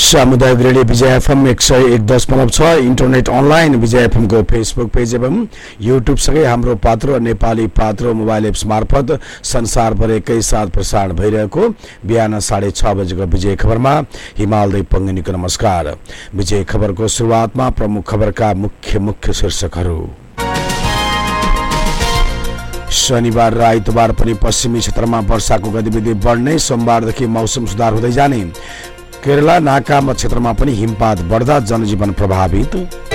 सामुदायिक रेडियो विजय FM 101.6 internet online विजय FM को Facebook page एवं युट्युब सँगै हाम्रो पात्रो नेपाली पात्रो मोबाइल एप्स मार्फत संसारभर एकै साथ प्रसारण भइरहेको बिहान 6:30 बजेको विजय खबरमा हिमालदै पङ्गिनीको नमस्कार। विजय खबरको सुरुवातमा प्रमुख खबरका मुख्य शीर्षकहरू। शनिबार र आइतबार पनि पश्चिमी क्षेत्रमा वर्षाको गतिविधि बढ्ने, सोमबारदेखि मौसम सुधार हुँदै जाने। केरला नाकामा क्षेत्रमा पनि हिमपात बढ्दा जनजीवन प्रभावित।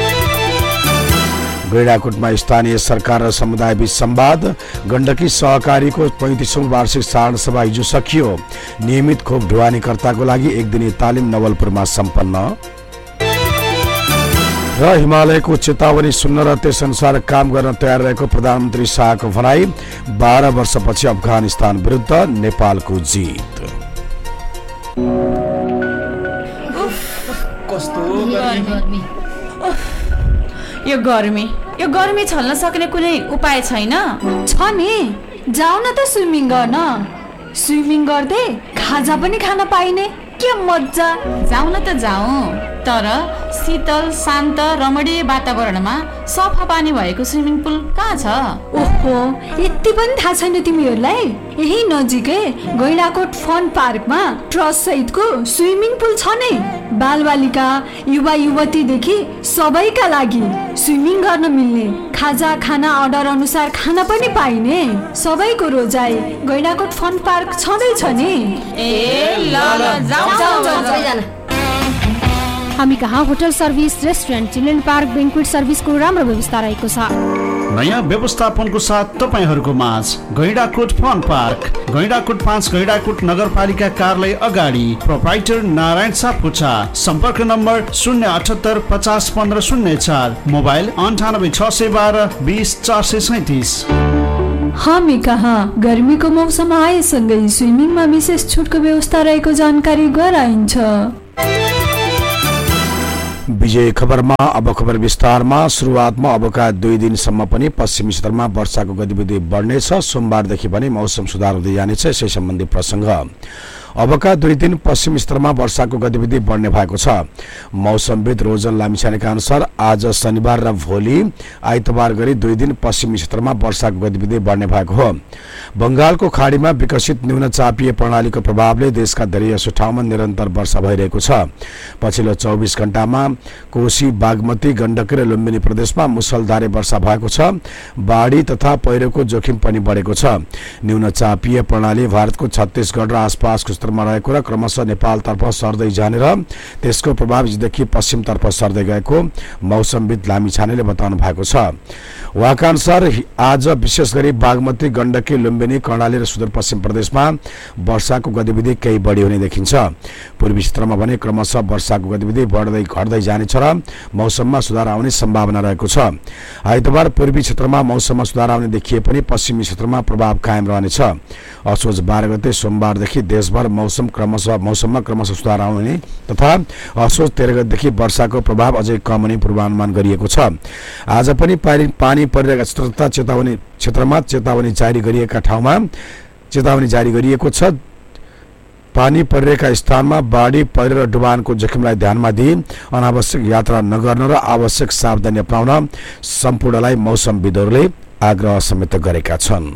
गैंडाकोटमा स्थानीय सरकार र समुदायबीच संवाद। गण्डकी सहकारीको 35औं वार्षिक साधारण सभा हिजो सकियो। नियमित खोप ढुवानीकर्ताको लागि एक दिने तालिम नवलपुरमा सम्पन्न। र हिमालयको चेतावनी सुन्न र त्यसअनुसार काम गर्न तयार रहेको प्रधानमन्त्री शाहको भनाई। 12 वर्षपछि अफगानिस्तान विरुद्ध नेपालको जित। यो गर्मी छल्न सक्ने कुनै उपाय छैन? छ नि, जाऊ न त स्विमिङ गर्न। स्विमिङ गर्दै खाजा पनि खान पाइने, के मज्जा। जाऊ न त जाऊ, तर शीतल शान्त रमणीय वातावरणमा सफा पानी भएको स्विमिङ पुल कहाँ छ? ओहो, यति पनि थाहा छैन तिमीहरूलाई? यही नजिकै गैंडाकोट फन पार्कमा ट्रस्ट सहितको स्विमिङ पुल छ नै। बालबालिका युवा युवतीदेखि सबैका लागि स्विमिङ गर्न मिल्ने, खाजा खाना अर्डर अनुसार खाना पनि पाइने, सबैको रोजाई गैंडाकोट फन पार्क छँदैछ नि। हामी कहाँ hotel service, restaurant, children park, बेन्क्वेट सर्भिसको राम्रो व्यवस्था रहेको छ। नयाँ व्यवस्थापनको साथ तपाईहरूको माझ गैंडाकोट फन पार्क, गैंडाकोट 5 गैंडाकोट नगरपालिका कार्यालय अगाडि, प्रोप्राइटर नारायण सापकोटा। सम्पर्क नम्बर 078 50 15 04, मोबाइल 98 612 20 437। हामी कहाँ गर्मीको मौसम आएसँगै स्विमिङमा विशेष छुटको व्यवस्था रहेको जानकारी गराइन्छ। विजय खबरमा अब खबर विस्तारमा। सुरुवातमा अबका 2 दिनसम्म पनि पश्चिमी क्षेत्रमा वर्षाको गतिविधि बढ्नेछ। सोमबारदेखि पनि मौसम सुधार हुँदै जानेछ। यसै सम्बन्धी प्रसंग। अबका 2 दिन पश्चिमी क्षेत्रमा वर्षाको गतिविधि बढ्ने भएको छ। मौसमविद रोजन लामिछानेका अनुसार आज शनिबार र भोलि आइतबार गरी 2 दिन पश्चिमी क्षेत्रमा वर्षाको गतिविधि बढ्ने भएको हो। बंगालको खाडीमा विकसित न्यून चापीय प्रणालीको प्रभावले देशका धेरैजसो ठाउँमा निरन्तर वर्षा भइरहेको छ। पछिल्लो 24 घण्टामा कोशी, बागमती, गण्डकी र लुम्बिनी प्रदेशमा मुसलधारे वर्षा भएको छ। बाढी तथा पहिरोको जोखिम पनि बढेको छ। न्यून चापीय प्रणाली भारतको छत्तीसगढ र आसपासको क्षेत्रमा रहेको र क्रमशः नेपालतर्फ सर्दै जाने र त्यसको प्रभाव हिजोदेखि पश्चिमतर्फ सर्दै गएको मौसमविद लामिछानेले बताउनु भएको छ। उहाँका अनुसार आज विशेष गरी बागमती, गण्डकी, लुम्बिनी, कर्णाली र सुदूरपश्चिम प्रदेशमा वर्षाको गतिविधि केही बढी हुने देखिन्छ। पूर्वी क्षेत्रमा भने क्रमशः वर्षाको गतिविधि बढ्दै घट्दै जानेछ र मौसममा सुधार आउने सम्भावना रहेको छ। आइतबार पूर्वी क्षेत्रमा मौसममा सुधार आउने देखिए पनि पश्चिमी क्षेत्रमा प्रभाव कायम रहनेछ। असोज 12 गते सोमबारदेखि देशभर मौसममा क्रमशः सुधार आउने तथा असोज 13 गतेदेखि वर्षाको प्रभाव अझै कम हुने पूर्वानुमान गरिएको छ। आज पनि पानी परिरहेका क्षेत्रमा चेतावनी जारी गरिएका ठाउँमा चेतावनी जारी गरिएको छ। पानी परिरहेका स्थानमा बाढी, पहिरो र डुबानको जोखिमलाई ध्यानमा दिई अनावश्यक यात्रा नगर्न र आवश्यक सावधानी अपनाउन सम्पूर्णलाई मौसमविदहरूले आग्रह समेत गरेका छन्।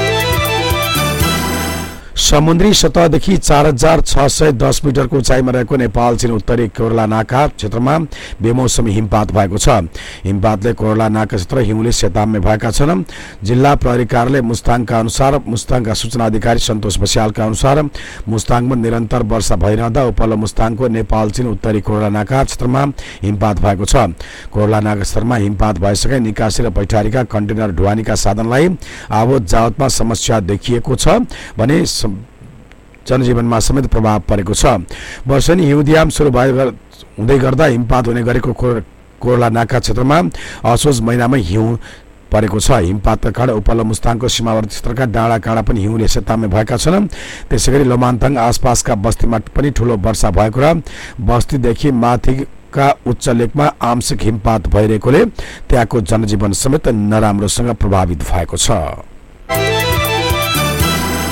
समुद्री सतहदेखि 4610 मिटरको उचाइमा रहेको नेपाल चीन उत्तरी कोरला नाका क्षेत्रमा बेमौसमी हिमपात भएको छ। हिमपातले कोरला नाका क्षेत्र हिउँले सेताम्य भएका छन्। जिल्ला प्रहरी कार्यालय मुस्ताङका अनुसार मुस्ताङका सूचना अधिकारी सन्तोष बस्यालका अनुसार मुस्ताङमा निरन्तर वर्षा भइरहँदा उपल्लो मुस्ताङको नेपाल चीन उत्तरी कोरला नाका क्षेत्रमा हिमपात भएको छ। कोरला नाका क्षेत्रमा हिमपात भएसँगै निकासी र पैठारीका कन्टेनर ढुवानीका साधनलाई आवत जावतमा समस्या देखिएको छ भने जनजीवनमा समेत प्रभाव परेको छ। वर्षेनी हिउँदियाम सुरु हुँदै गर्दा हिमपात हुने गरेको कोरला नाका क्षेत्रमा असोज महिनामै हिउँ परेको छ। हिमपातका कारण उपल्लो मुस्ताङको सीमावर्ती क्षेत्रका डाँडा काँडा पनि हिउँले सेताम्य भएका छन्। त्यसैगरी लोमान्ताङ आसपासका बस्तीमा पनि ठूलो वर्षा भएको र बस्तीदेखि माथिका उच्च लेकमा आंशिक हिमपात भइरहेकोले त्यहाँको जनजीवन समेत नराम्रोसँग प्रभावित भएको छ।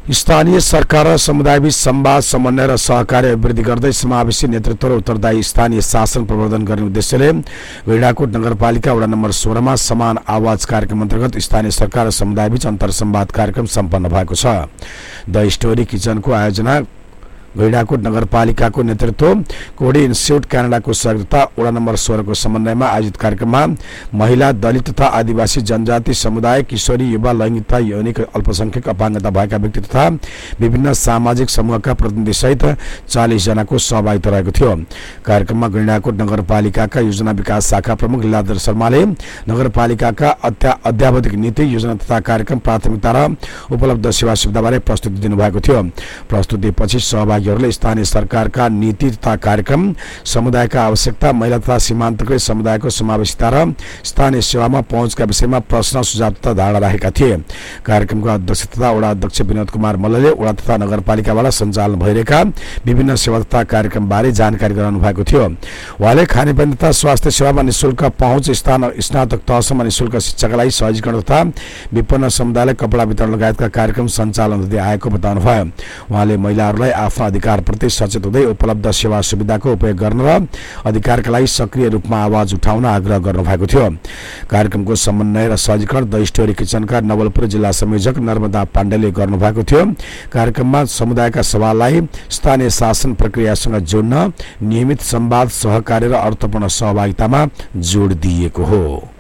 स्थानीय सरकार र समुदायबीच संवाद समन्वय र सहकार्य वृद्धि गर्दै समावेशी नेतृत्व र उत्तरदायी स्थानीय शासन प्रवर्धन गर्ने उद्देश्यले गैंडाकोट नगरपालिका वडा नम्बर 16 मा समान आवाज कार्यक्रम अन्तर्गत स्थानीय सरकार र समुदायबीच अन्तर्संवाद कार्यक्रम सम्पन्न भएको छ। द स्टोरी किचनको आयोजना गैंडाकोट नगरपालिकाको नेतृत्व कोडी इन्स्टिच्युट क्यानाडाको सहयोगिता वडा नम्बर 16 को समन्वयमा आयोजित कार्यक्रममा महिला, दलित तथा आदिवासी जनजाति समुदाय, किशोरी, युवा, लैंगिकता, यौनिक अल्पसंख्यक, अपाङ्गता भएका व्यक्ति तथा विभिन्न सामाजिक समूहका प्रतिनिधि सहित 40 जनाको सहभागिता रहेको थियो। कार्यक्रममा गैंडाकोट नगरपालिकाका योजना विकास शाखा प्रमुख लीलाधर शर्माले नगरपालिकाका अध्यावधिक नीति, योजना तथा कार्यक्रम प्राथमिकता र उपलब्ध सेवा सुविधाबारे प्रस्तुति दिनुभएको थियो। प्रस्तुतिपछि सहभागी स्थानीय सरकारका नीति तथा कार्यक्रम, समुदायका आवश्यकता, महिला तथा सीमान्तकृत समुदायको समावेशिता र स्थानीय सेवामा पहुँचका विषयमा प्रश्न, सुझाव तथा धारणा राखेका थिए। कार्यक्रमको अध्यक्षता वडा अध्यक्ष विनोद कुमार मल्लले वडा तथा नगरपालिकाबाट सञ्चालन भइरहेका विभिन्न सेवा तथा कार्यक्रमबारे जानकारी गराउनु भएको थियो। उहाँले खानेपानी तथा स्वास्थ्य सेवामा निःशुल्क पहुँच, स्नातक तहसम्म निःशुल्क शिक्षाका लागि सहजीकरण तथा विपन्न समुदायलाई कपडा वितरण लगायतका कार्यक्रम सञ्चालन हुँदै आएको बताउनुभयो। उहाँले महिलाहरूलाई आफ्ना अधिकारप्रति सचेत हुँदै उपलब्ध सेवा सुविधाको उपयोग गर्न र अधिकारका लागि सक्रिय रूपमा आवाज उठाउन आग्रह गर्नुभएको थियो। कार्यक्रमको समन्वय र सहजीकरण द स्टोरी किचनका नवलपुर जिल्ला संयोजक नर्मदा पाण्डेले गर्नुभएको थियो। कार्यक्रममा समुदायका सवाललाई स्थानीय शासन प्रक्रियासँग जोड्न नियमित संवाद, सहकार्य र अर्थपूर्ण सहभागितामा जोड दिएको हो।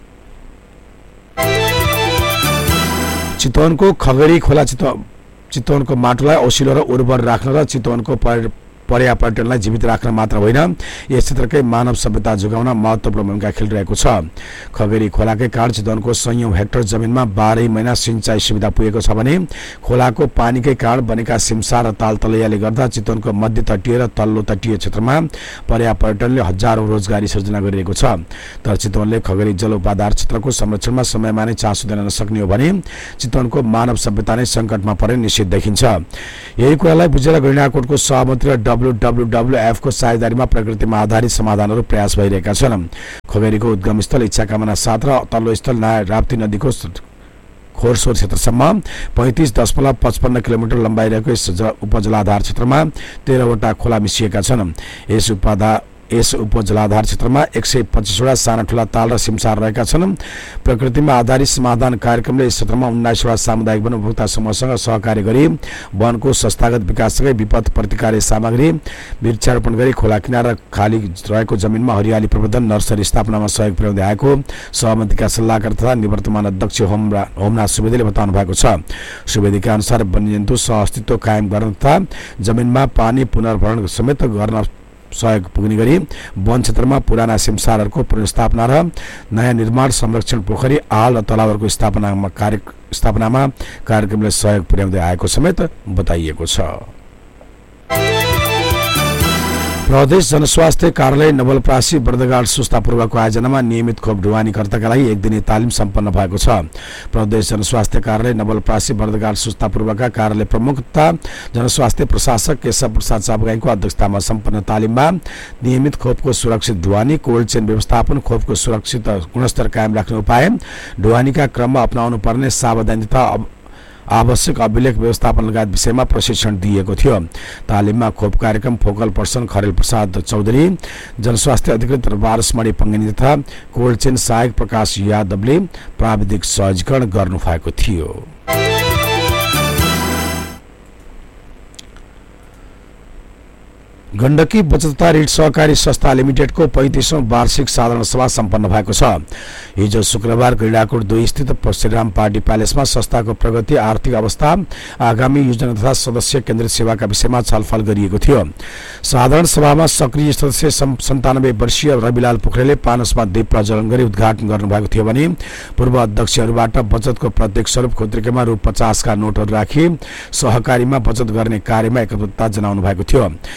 चितवनको खगरी खोला चितवनको माटोलाई ओसिलो र उर्वर राख्न र चितवनको पर्यापर्यटनलाई जीवित राख्न मात्र होइन, यस क्षेत्रकै मानव सभ्यता जोगाउन महत्त्वपूर्ण भूमिका खेलिरहेको छ। खगरी खोलाकै कारण चितवनको सयौं हेक्टर जमिनमा 12 महिना सिंचाई सुविधा पुगेको छ भने खोलाको पानीकै कारण बनेका सिमसार र तालतलैयाले गर्दा चितवनको मध्य तटीय र तल्लो तटीय क्षेत्रमा पर्यापर्यटनले हजारौं रोजगारी सृजना गरिरहेको छ। तर चितवनले खगरी जल उपाधार क्षेत्रको संरक्षणमा समयमा नै चासो दिन नसक्ने हो भने चितवनको मानव सभ्यता नै संकटमा पर्ने निश्चित देखिन्छ। यही कुरालाई बुझेर गैंडाकोटको सहमति र WWF को साझेदारीमा प्रकृतिमा आधारित समाधानहरू प्रयास भइरहेका छन्। खगरीको उद्गम स्थल इच्छाकामना 7 र तल्लो स्थल नयाँ राप्ती नदीको खोरसोर क्षेत्रसम्म 35.55 किलोमिटर लम्बाइ रहेको यस उपजलाधार क्षेत्रमा 13 वटा खोला मिसिएका छन्। यस उपजलाधार क्षेत्रमा 125 वटा साना ठूला ताल र सिमसार रहेका छन्। प्रकृतिमा आधारित समाधान कार्यक्रमले यस क्षेत्रमा 19 वटा सामुदायिक वन उपभोक्ता समूहसँग सहकार्य गरी वनको संस्थागत विकाससँगै विपद प्रतिकारक सामग्री वृक्षारोपण गरी खोला किनारा खाली रहेको जमिनमा हरियाली प्रबन्धन, नर्सरी स्थापनामा सहयोग पुर्याउँदै आएको सहमतिका सल्लाहकार तथा निवर्तमान अध्यक्ष होमनाथ सुवेदीले बताउनु भएको छ। सुवेदीका अनुसार वन्यजन्तु सहअस्तित्व कायम गर्न तथा जमिनमा पानी पुनर्भरण समेत गर्न सहयोग पुग्ने गरी वन क्षेत्रमा पुराना सिमसारहरूको पुनर्स्थापना र नयाँ निर्माण, संरक्षण, पोखरी, आहाल र तलावहरूको स्थापनामा कार्यक्रमले सहयोग पुर्याउँदै आएको समेत बताइएको छ। प्रदेश जनस्वास्थ्य कार्यालय नवलपरासी बर्दगाड संस्थापूर्वको आयोजनामा नियमित खोप ढुवानीकर्ताका लागि एक दिने तालिम सम्पन्न भएको छ। प्रदेश जनस्वास्थ्य कार्यालय नवलपरासी बर्दगाड संस्थापूर्वका कार्यालय प्रमुख तथा जनस्वास्थ्य प्रशासक केशव प्रसाद सापगाईको अध्यक्षतामा सम्पन्न तालिममा नियमित खोपको सुरक्षित ढुवानी, कोल्ड चेन व्यवस्थापन, खोपको सुरक्षित गुणस्तर कायम राख्ने उपाय, ढुवानीका क्रममा अपनाउनु पर्ने सावधानी तथा आवश्यक अभिलेख व्यवस्थापन लगायत विषयमा प्रशिक्षण दिएको थियो। तालिममा खोप कार्यक्रम फोकल पर्सन खरेल प्रसाद चौधरी, जनस्वास्थ्य अधिकृत वारसमणि पङ्गनी तथा कोल्ड चेन सहायक प्रकाश यादवले प्राविधिक सहजीकरण गर्नुभएको थियो। गण्डकी बचत तथा ऋण सहकारी संस्था लिमिटेडको 35औं वार्षिक साधारण सभा सम्पन्न भएको छ। हिजो शुक्रबार गैंडाकोट 2 स्थित श्रीराम पार्टी प्यालेसमा संस्थाको प्रगति, आर्थिक अवस्था, आगामी योजना तथा सदस्य केन्द्रित सेवाका विषयमा छलफल गरिएको थियो। साधारण सभामा सक्रिय सदस्य 97 वर्षीय रविलाल पोखरेलले पानसमा दीप प्रज्वलन गरी उद्घाटन गर्नुभएको थियो भने पूर्व अध्यक्षहरूबाट बचतको प्रत्येक स्वरूप खुद्रिकेमा रु 50 का नोटहरू राखी सहकारीमा बचत गर्ने कार्यमा एकत्रितता जनाउनु भएको थियो।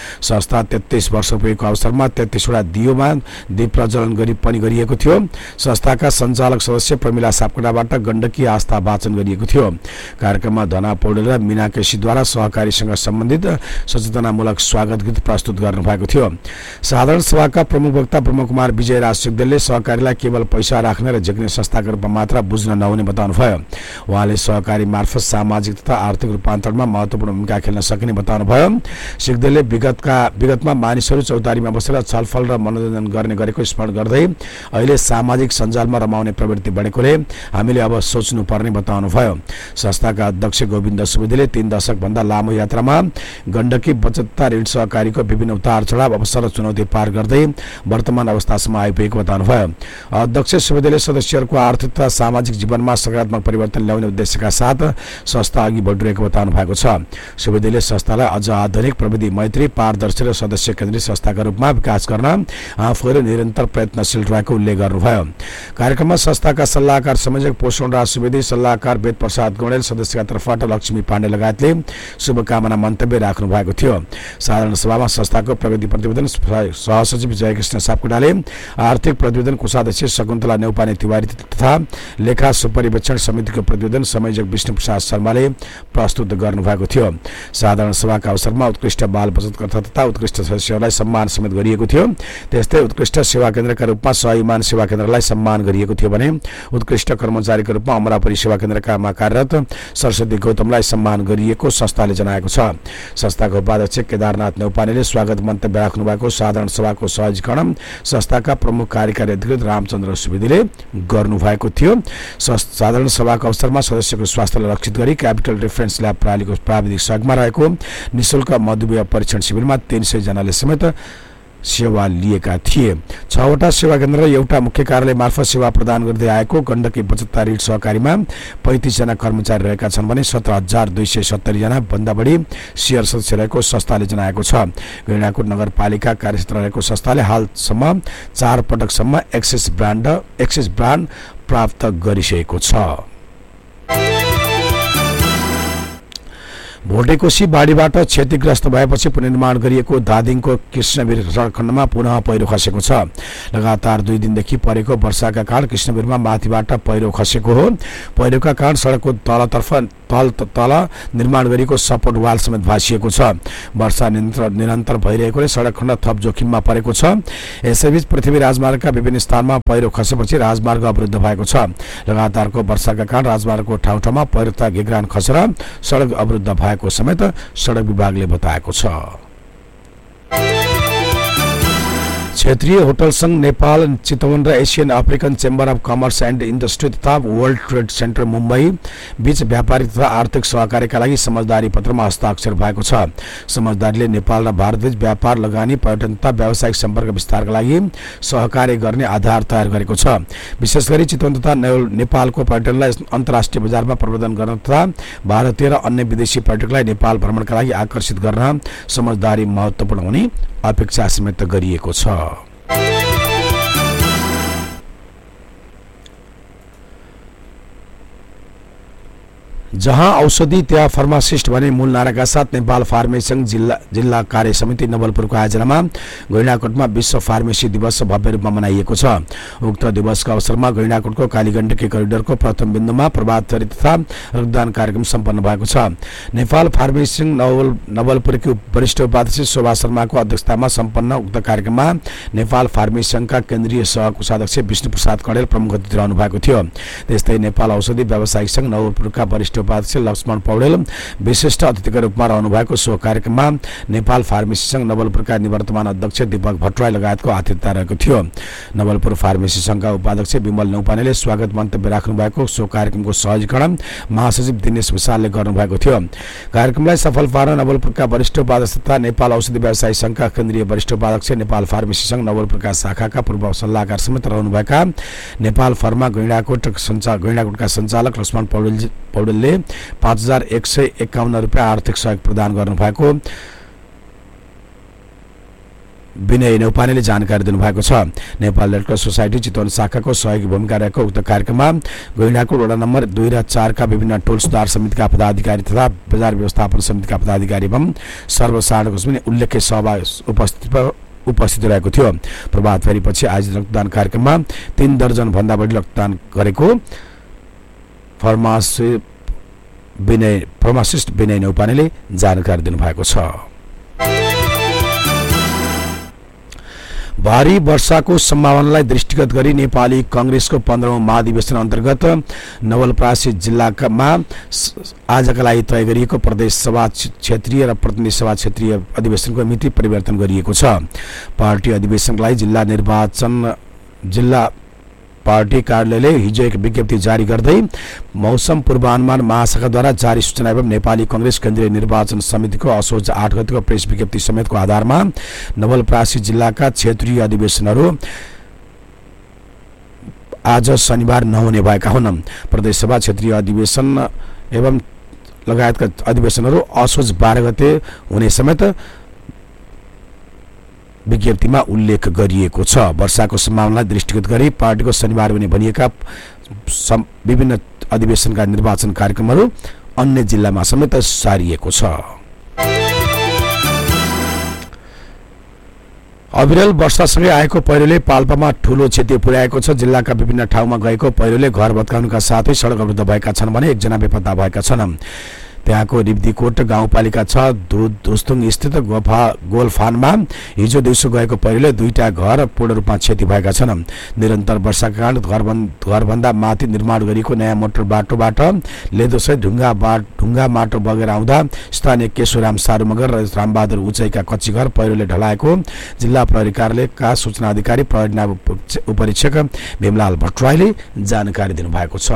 संस्था 33 वर्ष पुगेको अवसरमा 33वटा दियोमा दीप प्रज्वलन पनि गरिएको थियो। संस्थाका सञ्चालक सदस्य प्रमिला सापकोटाबाट गण्डकी आस्था वाचन गरिएको थियो। कार्यक्रममा धना पौडेल र मीना केसीद्वारा सहकारीसँग सम्बन्धित सचेतनामूलक स्वागत गीत प्रस्तुत गर्नुभएको थियो। साधारण सभाका प्रमुख वक्ता ब्रह्मकुमार विजयराज सिग्देलले सहकारीलाई केवल पैसा राख्ने र झिक्ने संस्थाको रूपमा मात्र बुझ्न नहुने बताउनुभयो। उहाँले सहकारी मार्फत सामाजिक तथा आर्थिक रूपान्तरणमा महत्त्वपूर्ण भूमिका खेल्न सकिने बताउनुभयो। सिग्देलले विगतमा मानिसहरू चौतारीमा बसेर छलफल र मनोरञ्जन गर्ने गरेको स्मरण गर्दै अहिले सामाजिक सञ्जालमा रमाउने प्रवृत्ति बढेकोले हामीले अब सोच्नुपर्ने बताउनुभयो। संस्थाका अध्यक्ष गोविन्द सुवेदीले 3 दशकभन्दा लामो यात्रामा गण्डकी बचत तथा ऋण सहकारीको विभिन्न उतार चढाव अवसर र चुनौती पार गर्दै वर्तमान अवस्थासम्म आइपुगेको बताउनुभयो। अध्यक्ष सुवेदीले सदस्यहरूको आर्थिक तथा सामाजिक जीवनमा सकारात्मक परिवर्तन ल्याउने उद्देश्यका साथ संस्था अघि बढिरहेको बताउनु भएको छ। सुवेदीले संस्थालाई अझ आधुनिक प्रविधि मैत्री पारदर्शी र सदस्य केन्द्रित संस्थाका रूपमा विकास गर्न आफूहरू निरन्तर प्रयत्नशील रहेको उल्लेख गर्नुभयो। कार्यक्रममा संस्थाका सल्लाहकार संयोजक पोषणराज सुवेदी, सल्लाहकार वेद प्रसाद गौडेल, सदस्यका तर्फबाट लक्ष्मी पाण्डे लगायतले शुभकामना मन्तव्य राख्नु भएको थियो। साधारण सभामा संस्थाको प्रगति प्रतिवेदन सहसचिव जयकृष्ण सापकोटाले, आर्थिक प्रतिवेदन कोषाध्यक्ष शकुन्तला नेउपाने तिवारी तथा लेखा सुपरिवेक्षण समितिको प्रतिवेदन संयोजक विष्णु प्रसाद शर्माले प्रस्तुत गर्नुभएको थियो। साधारण सभाका अवसरमा उत्कृष्ट बाल बचतकर्ता तथा उत्कृष्ट सदस्यहरूलाई सम्मान समेत गरिएको थियो। त्यस्तै उत्कृष्ट सेवा केन्द्रका रूपमा सहयुमान सेवा केन्द्रलाई सम्मान गरिएको थियो भने उत्कृष्ट कर्मचारीका रूपमा अमरापुरी सेवा केन्द्रमा कार्यरत सरस्वती गौतमलाई सम्मान गरिएको संस्थाले जनाएको छ। संस्थाको उपाध्यक्ष केदारनाथ नेउपानेले स्वागत मन्तव्य राख्नु भएको साधारण सभाको सहजीकरण संस्थाका प्रमुख कार्यकारी अधिकृत रामचन्द्र सुवेदीले गर्नुभएको थियो। साधारण सभाको अवसरमा सदस्यको स्वास्थ्यलाई रक्षित गरी क्यापिटल रेफरेन्स ल्याब प्रणालीको प्राविधिक सहयोगमा रहेको निःशुल्क मधुमेह परीक्षण शिविरमा 300 जनाले समेत सेवा लिएका थिए। 6वटा सेवा केन्द्र र एउटा मुख्य कार्यालय मार्फत सेवा प्रदान गर्दै आएको गण्डकी बचत ऋण सहकारीमा 35 जना कर्मचारी रहेका छन् भने 17,270 जना भन्दा बढी शेयर सदस्य रहेको संस्थाले जनाएको छ। गैंडाकोट नगरपालिका कार्यक्षेत्र रहेको संस्थाले हालसम्म 4 पटकसम्म एक्सिस ब्रान्ड प्राप्त गरिसकेको छ। भोटेकोशी बाढीबाट क्षतिग्रस्त भएपछि पुनर्निर्माण गरिएको धादिङको कृष्णवीर सडक खण्डमा पुनः पहिरो खसेको छ। लगातार 2 दिनदेखि परेको वर्षाका कारण कृष्णवीरमा माथिबाट पहिरो खसेको हो। पहिरोका कारण सडकको तल निर्माण गरिएको सपोर्ट वाल समेत भाँसिएको छ। वर्षा निरन्तर भइरहेकोले सडक खण्ड थप जोखिममा परेको छ। यसैबीच पृथ्वी राजमार्गका विभिन्न स्थानमा पहिरो खसेपछि राजमार्ग अवरुद्ध भएको छ। लगातारको वर्षाका कारण राजमार्गको ठाउँ ठाउँमा पहिरो तथा घेग्रान खसेर सडक अवरुद्ध भएको समेत सडक विभागले बताएको छ। क्षेत्रीय होटल संघ नेपाल चितवन र Asian African chamber of commerce and industry तथा वर्ल्ड ट्रेड सेन्टर मुम्बई बीच व्यापारिक तथा आर्थिक सहकार्यका लागि समझदारी पत्रमा हस्ताक्षर भएको छ। समझदारीले नेपाल र भारतबीच व्यापार, लगानी, पर्यटन तथा व्यावसायिक सम्पर्क विस्तारका लागि सहकार्य गर्ने आधार तयार गरेको छ। विशेष गरी चितवन तथा नेपालको पर्यटनलाई अन्तर्राष्ट्रिय बजारमा प्रवर्धन गर्न तथा भारतीय र अन्य विदेशी पर्यटकलाई नेपाल भ्रमणका लागि आकर्षित गर्न समझदारी महत्त्वपूर्ण हुने अपेक्षा समेत गरिएको छ। जहाँ औषधि त्यहाँ फार्मासिस्ट भन्ने मूल नाराका साथ नेपाल फार्मेसी संघ जिल्ला कार्य समिति नवलपुरको आयोजनामा गैंडाकोटमा विश्व फार्मेसी दिवस भव्य रूपमा मनाइएको छ। उक्त दिवसको अवसरमा गैंडाकोटको कालीगण्डकी करिडोरको प्रथम बिन्दुमा प्रभात फेरी तथा रक्तदान कार्यक्रम सम्पन्न भएको छ। नेपाल फार्मेसी संघ नवलपुरकी वरिष्ठ उपाध्यक्ष शोभा शर्माको अध्यक्षतामा सम्पन्न उक्त कार्यक्रममा नेपाल फार्मेसी संघका केन्द्रीय सह कोषाध्यक्ष विष्णु प्रसाद कडेल प्रमुख अतिथि रहनु भएको थियो। त्यस्तै नेपाल औषधि व्यावसायिक संघ नवलपुरका वरिष्ठ उपाध्यक्ष लक्ष्मण पौडेल विशिष्ट अतिथिका रूपमा रहनु भएको सो कार्यक्रममा नेपाल फार्मेसी संघ नवलपुरका निवर्तमान अध्यक्ष दीपक भट्टराई लगायतको आतिथ्यता रहेको थियो। नवलपुर फार्मेसी संघका उपाध्यक्ष विमल नौपानेले स्वागत मन्तव्य राख्नु भएको सो कार्यक्रमको सहजीकरण महासचिव दिनेश विशालले गर्नुभएको थियो। कार्यक्रमलाई सफल पार्न नवलपुरका वरिष्ठ उपाध्यक्ष तथा नेपाल औषधि व्यवसायी संघका केन्द्रीय वरिष्ठ उपाध्यक्ष, नेपाल फार्मेसी संघ नवलपुरका शाखाका पूर्व सल्लाहकार समेत रहनुभएका नेपाल फर्मा गैंडाकोटका सञ्चालक लक्ष्मण पौडेलले 5,151 रुपियाँ आर्थिक सहयोग प्रदान गर्नुभएको विनय नौपानेले जानकारी दिनुभएको छ। Nepal red cross society Chitwan शाखाको सहयोगी भूमिका रहेको उक्त कार्यक्रममा गैंडाकोट वडा नम्बर 2 र 4 का विभिन्न टोल सुधार समितिका पदाधिकारी तथा बजार व्यवस्थापन समितिका पदाधिकारी एवं सर्वसाधारणको पनि उल्लेख्य सभा उपस्थित रहेको थियो। प्रभात फेरीपछि आयोजित रक्तदान कार्यक्रममा 3 दर्जन भन्दा बढी रक्तदान गरेको फार्मासिस्ट विनय नौपानेले जानकारी दिनुभएको छ। भारी वर्षाको सम्भावनालाई दृष्टिगत गरी नेपाली कांग्रेसको 15औं महाधिवेशन अन्तर्गत नवलपरासी जिल्लामा आजका लागि तय गरिएको प्रदेश सभा क्षेत्रीय र प्रतिनिधि सभा क्षेत्रीय अधिवेशनको मिति परिवर्तन गरिएको छ। पार्टी अधिवेशनलाई जिल्ला पार्टी कार्यालयले हिजो एक विज्ञप्ति जारी गर्दै मौसम पूर्वानुमान महाशाखाद्वारा जारी सूचना एवं नेपाली कांग्रेस केन्द्रीय निर्वाचन समितिको असोज 8 गतिको प्रेस विज्ञप्ति समेतको आधारमा नवलपरासी जिल्लाका क्षेत्रीय अधिवेशनहरू आज शनिबार नहुने भएका हुन्। प्रदेशसभा क्षेत्रीय अधिवेशन एवं लगायतका अधिवेशनहरू असोज 12 गते हुने समेत विज्ञप्तिमा उल्लेख गरिएको छ। वर्षाको सम्भावनालाई दृष्टिगत गरी पार्टीको शनिबार हुने भनिएका विभिन्न अधिवेशनका निर्वाचन कार्यक्रमहरू अन्य जिल्लामा समेत सारिएको छ। अविरल वर्षासँगै आएको पहिरोले पाल्पामा ठूलो क्षति पुर्याएको छ। जिल्लाका विभिन्न ठाउँमा गएको पहिरोले घर भत्काउनुका साथै सडक अवरुद्ध भएका छन् भने एकजना बेपत्ता भएका छन्। त्यहाँको रिब्दीकोट गाउँपालिका 6 धुस्तुङ स्थित गोलफानमा हिजो दिउँसो गएको पहिरोले 2टा घर पूर्ण रूपमा क्षति भएका छन्। निरन्तर वर्षाका कारण घरभन्दा माथि निर्माण गरिएको नयाँ मोटर बाटोबाट लेदोसहित ढुङ्गा माटो बगेर आउँदा स्थानीय केशुराम सारू मगर र रामबहादुर उचाइका कच्ची घर पहिरोले ढलाएको जिल्ला प्रहरी कार्यालयका सूचना अधिकारी प्रहरी नायब उपरीक्षक भीमलाल भट्टराईले जानकारी दिनुभएको छ।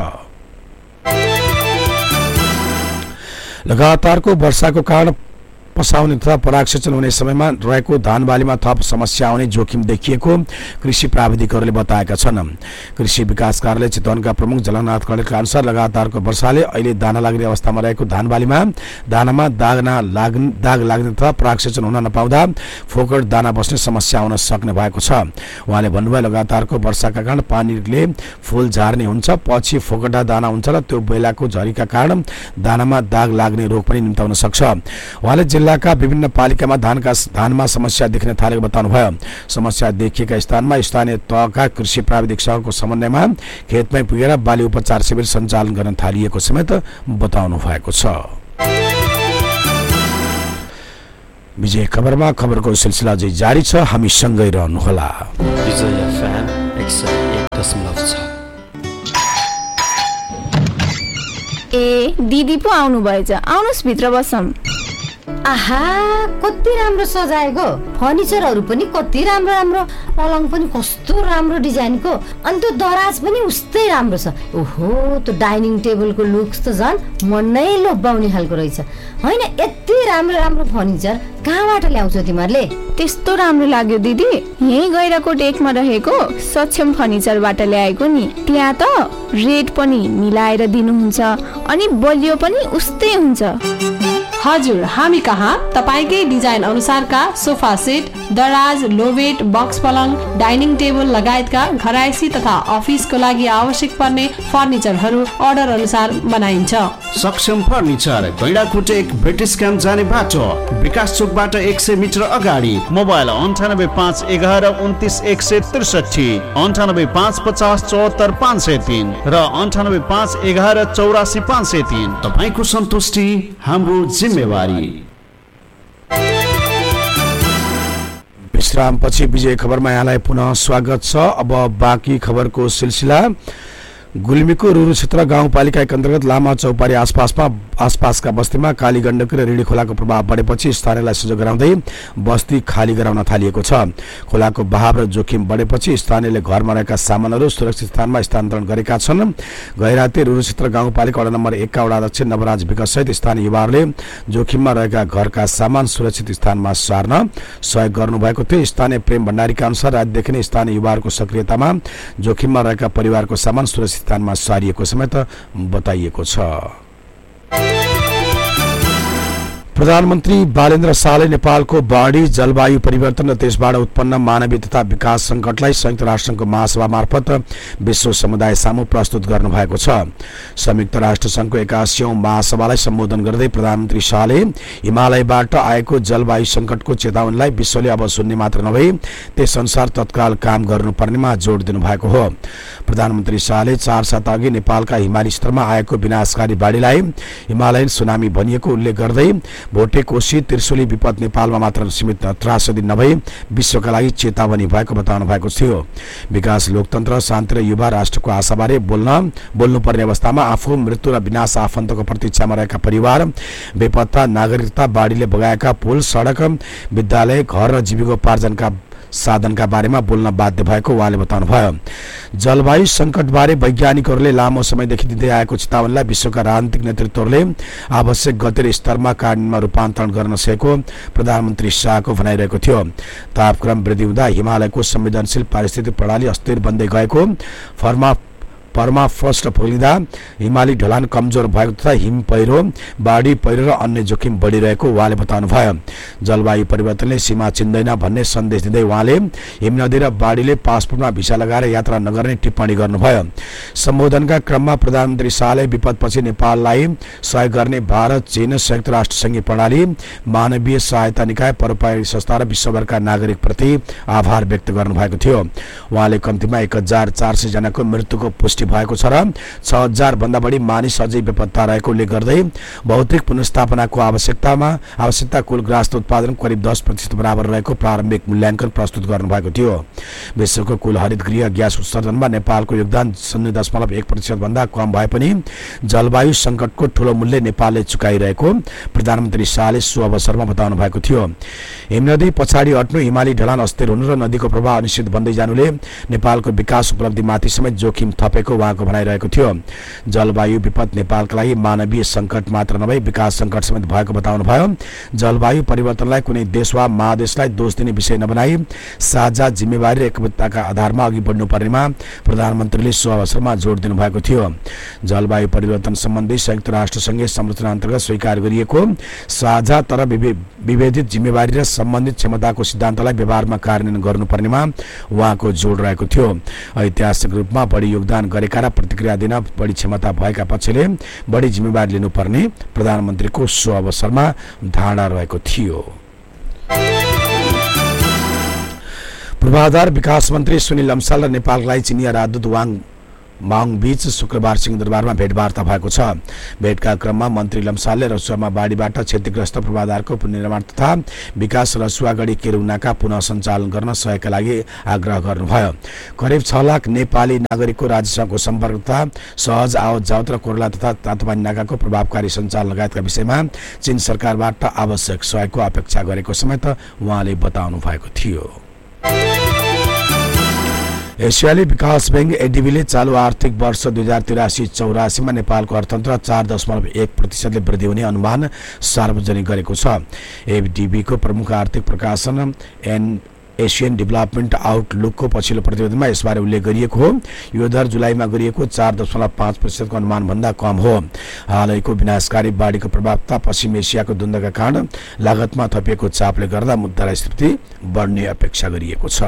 लगातारको वर्षाको कारण पसाउने तथा परागसेचन हुने समयमा रहेको धान बालीमा थप समस्या आउने जोखिम देखिएको कृषि प्राविधिकहरूले बताएका छन्। कृषि विकास कार्यालय चितवनका प्रमुख जलनाथ कडेलका अनुसार लगातारको वर्षाले अहिले दाना लाग्ने अवस्थामा रहेको धान बालीमा दानामा दाग लाग्ने तथा परागसेचन हुन नपाउँदा फोकट दाना बस्ने समस्या आउन सक्ने भएको छ। उहाँले भन्नुभयो लगातारको वर्षाका कारण पानीले फूल झार्ने हुन्छ, पछि फोकटा दाना हुन्छ र त्यो बेलाको झरीका कारण दानामा दाग लाग्ने रोग पनि निम्ताउन सक्छ। उहाँले जिल्लाका विभिन्न पालिकामा धानमा समस्या देखिन थालेको बताउनुभयो। समस्या देखिएका स्थानमा स्थानीय तहका कृषि प्राविधिक सङ्घको समन्वयमा खेतमै पुगेर बाली उपचार शिविर सञ्चालन गर्न थालिएको समेत बताउनु भएको छ। विजय खबरमा खबरको सिलसिला चाहिँ जारी छ, हामी सँगै रहनुहोला। विजय FM 101.6 ए दिदी पो आउनु भएछ, आउनुस् भित्र बसौँ। आहा कति राम्रो सजाएको, फर्निचरहरू पनि कति राम्रो, पलङ पनि कस्तो राम्रो डिजाइनको, अनि त्यो दराज पनि उस्तै राम्रो छ। ओहो त्यो डाइनिङ टेबलको लुक्स त झन् मन नै लोभ्याउने खालको रहेछ। होइन यति राम्रो फर्निचर कहाँबाट ल्याउँछौ तिमीहरूले? त्यस्तो राम्रो लाग्यो दिदी, यही गैराकोट 1 मा रहेको सक्षम फर्निचरबाट ल्याएको नि। त्यहाँ त रेट पनि मिलाएर दिनुहुन्छ अनि बलियो पनि उस्तै हुन्छ। हजुर, हामी कहाँ तपाईकै डिजाइन अनुसारका सोफा सेट, दराज, लोवेट, बक्स पलङ, डाइनिङ टेबल लगायतका घरायसी तथा अफिसको लागि आवश्यक पर्ने फर्निचरहरू अर्डर अनुसार बनाइन्छ। सक्षम फर्निचर गैंडाकोट 1 ब्रिटिश क्याम्प जाने बाटो, विकास चोकबाट 100 मिटर अगाडि। मोबाइल 9851 11 29 163, 9850 74 503 र 9851 11 84 503। तपाईको सन्तुष्टि हाम्रो जिम्मेवारी। विश्रामपछि विजय खबरमा यहाँलाई पुनः स्वागत छ। अब बाँकी खबरको सिलसिला। गुल्मीको रुरु क्षेत्र गाउँपालिका अन्तर्गत लामा चौपारी आसपासका बस्तीमा काली गण्डकी र ऋणी खोलाको प्रभाव बढेपछि स्थानीयलाई सजग गराउँदै बस्ती खाली गराउन थालिएको छ। खोलाको बहाव र जोखिम बढेपछि स्थानीयले घरमा रहेका सामानहरू सुरक्षित स्थानमा स्थानान्तरण गरेका छन्। गैराती रुरु क्षेत्र गाउँपालिका वडा नम्बर 1 का वडा अध्यक्ष नवराज विकास सहित स्थानीय युवाहरूले जोखिममा रहेका घरका सामान सुरक्षित स्थानमा सार्न सहयोग गर्नुभएको थियो। स्थानीय प्रेम भण्डारीका अनुसार राज्यदेखि नै स्थानीय युवाहरूको सक्रियतामा जोखिममा रहेका परिवारको सामान सुरक्षित स्थानमा सारिएको समेत बताइएको छ। प्रधानमन्त्री बालेन्द्र शाहले नेपालको बाढी जलवायु परिवर्तन र त्यसबाट उत्पन्न मानवीय तथा विकास संकटलाई संयुक्त राष्ट्रसङ्घको महासभा मार्फत विश्व समुदाय सामु प्रस्तुत गर्नुभएको छ। संयुक्त राष्ट्रसङ्घको 81औं महासभालाई सम्बोधन गर्दै प्रधानमन्त्री शाहले हिमालयबाट आएको जलवायु संकटको चेतावनीलाई विश्वले अब सुन्ने मात्र नभई त्यसअनुसार तत्काल काम गर्नुपर्नेमा जोड दिनुभएको हो। प्रधानमन्त्री शाहले 4 साता अघि नेपालका हिमाली क्षेत्रमा आएको विनाशकारी बाढीलाई हिमालयन सुनामी भनिएको उल्लेख गर्दै भोटे कोशी त्रिशुली विपद नेपालमा मात्र सीमित त्रासदी नभई विश्वका लागि चेतावनी भएको बताउनु भएको थियो। विकास लोकतन्त्र शान्ति र युवा राष्ट्रको आशाबारे बोल्नुपर्ने अवस्थामा आफू मृत्यु र विनाश आफन्तको प्रतीक्षामा रहेका परिवार बेपत्ता नागरिकता बाढीले बगाएका पुल सडक विद्यालय घर र जीविकोपार्जनका साधनका बारेमा बोल्न बाध्य भएको उहाँले बताउनुभयो। जलवायु संकटबारे वैज्ञानिकहरूले लामो समयदेखि दिँदै आएको चेतावनीलाई विश्वका राजनीतिक नेतृत्वहरूले आवश्यक गति र स्तरमा कार्यान्वयनमा रूपान्तरण गर्न सकेको प्रधानमन्त्री शाहको भनाइरहेको थियो। तापक्रम वृद्धि हुँदा हिमालयको संवेदनशील पारिस्थितिक प्रणाली अस्थिर बन्दै गएको, पर्माफ्रस्ट फैलिँदा हिमाली ढलान कमजोर भएको तथा हिम पहिरो बाढी पहिरो र अन्य जोखिम बढिरहेको उहाँले बताउनुभयो। जलवायु परिवर्तनले सीमा चिन्दैन भन्ने सन्देश दिँदै उहाँले हिमनदी र बाढीले पासपोर्टमा भिसा लगाएर यात्रा नगर्ने टिप्पणी गर्नुभयो। सम्बोधनका क्रममा प्रधानमन्त्री शाहले विपदपछि नेपाललाई सहयोग गर्ने भारत, चीन, संयुक्त राष्ट्र संघीय प्रणाली, मानवीय सहायता निकाय, परोपकारी संस्था र विश्वभरका नागरिकप्रति आभार व्यक्त गर्नुभएको थियो। उहाँले कम्तीमा 1400 जनाको मृत्युको पुष्टि भएको छ र 6000 भन्दा बढी मानिस अझै बेपत्ता रहेको उल्लेख गर्दै भौतिक पुनर्स्थापनाको आवश्यकता कुल ग्रास उत्पादन करिब 10% बराबर रहेको प्रारम्भिक मूल्याङ्कन प्रस्तुत गर्नुभएको थियो। विश्वको कुल हरित गृह ग्यास उत्सर्जनमा नेपालको योगदान 0.1% भन्दा कम भए पनि जलवायु संकटको ठूलो मूल्य नेपालले चुकाइरहेको प्रधानमन्त्री शाहले सो अवसरमा बताउनु भएको थियो। हिमनदी पछाडि हट्नु, हिमाली ढलान अस्थिर हुनु र नदीको प्रवाह अनिश्चित बन्दै जानुले नेपालको विकास उपलब्धिमाथि समेत जोखिम थपेको उहाँको भनाइरहेको थियो। जलवायु विपद नेपालका लागि मानवीय संकट मात्र नभई विकास संकट समेत भएको बताउनुभयो। जलवायु परिवर्तनलाई कुनै देश वा महादेशलाई दोष दिने विषय नबनाई साझा जिम्मेवारी र एकबद्धताका आधारमा अघि बढ्नुपर्नेमा प्रधानमन्त्रीले सो अवसरमा जोड दिनुभएको थियो। जलवायु परिवर्तन सम्बन्धी संयुक्त राष्ट्र संघीय संरचना अन्तर्गत स्वीकार गरिएको साझा तर विभेदित जिम्मेवारी र सम्बन्धित क्षमताको सिद्धान्तलाई व्यवहारमा कार्यान्वयन गर्नुपर्नेमा उहाँको जोड रहेको थियो। ऐतिहासिक रूपमा बढी योगदान गरेका र प्रतिक्रिया दिन बढी क्षमता भएका पक्षले बढी जिम्मेवारी लिनुपर्ने प्रधानमन्त्रीको सो अवसरमा धारणा रहेको थियो। पूर्वाधार विकास मन्त्री सुनिल लम्साल र नेपालका लागि चिनिया राजदूत वाङ माङ बीच शुक्रबार सिंहदरबारमा भेटवार्ता भएको छ। भेटका क्रममा मन्त्री लम्सालले रसुवामा बाढीबाट क्षतिग्रस्त पूर्वाधारको पुनर्निर्माण तथा विकास रसुवागढी केरुनाका पुनः सञ्चालन गर्न सहयोगका लागि आग्रह गर्नुभयो। करिब 6 लाख नेपाली नागरिकको राज्यसँगको सम्पर्क तथा सहज आवत जावत र कोरला तथा तातोपानी नाकाको प्रभावकारी सञ्चालन लगायतका विषयमा चीन सरकारबाट आवश्यक सहयोगको अपेक्षा गरेको समेत उहाँले बताउनु भएको थियो। एसियाली विकास बैंक एडीबीले चालू आर्थिक वर्ष 2083-84 मा नेपालको अर्थतन्त्र 4.1% वृद्धि हुने अनुमान सार्वजनिक गरेको छ। एडीबीको प्रमुख आर्थिक प्रकाशन एसियन डेभलपमेन्ट आउटलुकको पछिल्लो प्रतिवेदनमा यसबारे उल्लेख गरिएको हो। यो दर जुलाईमा गरिएको 4.5% को अनुमान भन्दा कम हो। हालैको विनाशकारी बाढीको प्रभाव तथा पश्चिम एसियाको द्वन्द्वका कारण लागतमा थपिएको चापले गर्दा मुद्रास्फीति बढ्ने अपेक्षा गरिएको छ।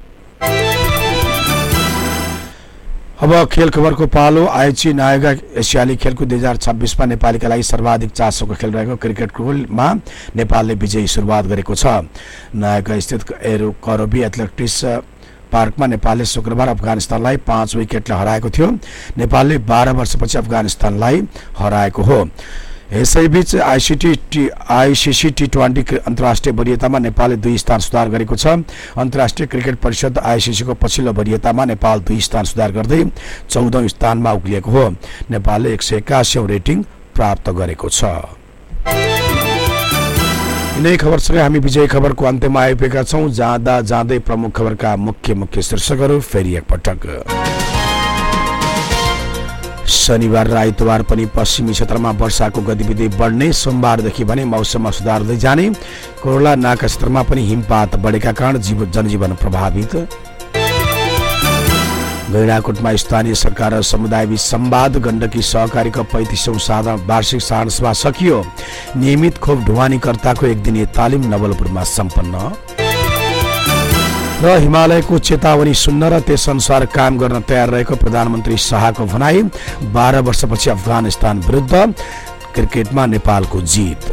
अब खेल खबरको पालो। आइची नायगा एसियाली खेलकुद 2026 मा नेपालीका लागि सर्वाधिक चासोको खेल रहेको क्रिकेटमा नेपालले विजयी सुरुवात गरेको छ। नायगा स्थित एरो करबी एथलेटिक्स पार्कमा नेपालले शुक्रबार अफगानिस्तानलाई 5 विकेटले हराएको थियो। नेपालले 12 वर्षपछि अफगानिस्तानलाई हराएको हो। यसैबीच आइसिसी T20 अन्तर्राष्ट्रिय वरियतामा नेपालले 2 स्थान सुधार गरेको छ। अन्तर्राष्ट्रिय क्रिकेट परिषद आइसिसीको पछिल्लो वरियतामा नेपाल 2 स्थान सुधार गर्दै 14औं स्थानमा उक्लिएको हो। नेपालले 181औं रेटिङ प्राप्त गरेको छ। यिनै खबरसँगै हामी विजय खबरको अन्त्यमा आइपुगेका छौं। जाँदा जाँदै प्रमुख खबरका मुख्य शीर्षकहरू फेरि एकपटक। शनिबार र आइतबार पनि पश्चिमी क्षेत्रमा वर्षाको गतिविधि बढ्ने, सोमबारदेखि भने मौसममा सुधार हुँदै जाने, कोरला नाका क्षेत्रमा पनि हिमपात बढेका कारण जनजीवन प्रभावित। गैंडाकोटमा स्थानीय सरकार र समुदायबीच संवाद गण्डकी सहकारीको 35औं साधारण वार्षिक साधारण सभा सकियो। नियमित खोप ढुवानीकर्ताको एक दिने तालिम नवलपुरमा सम्पन्न र हिमालयको चेतावनी सुन्न र त्यसअनुसार काम गर्न तयार रहेको प्रधानमन्त्री शाहको भनाई। 12 वर्षपछि अफगानिस्तान विरुद्ध क्रिकेटमा नेपालको जित।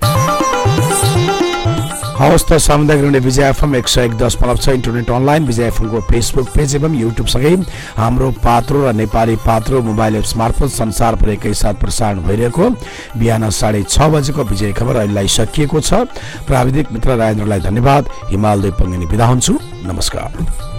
हवस् त सामुदायिक रेडियो विजय एफएम 101.6 इन्टरनेट अनलाइन विजय एफएमको फेसबुक पेज एवं युट्युब सँगै हाम्रो पात्रो र नेपाली पात्रो मोबाइल एप्स मार्फत संसारभर एकैसाथ प्रसारण भइरहेको बिहान 6:30 बजेको विजय खबर अहिलेलाई सकिएको छ। प्राविधिक मित्र राजेन्द्रलाई धन्यवाद। हिमाल दुई पङ्गिनी बिदा हुन्छु। नमस्कार।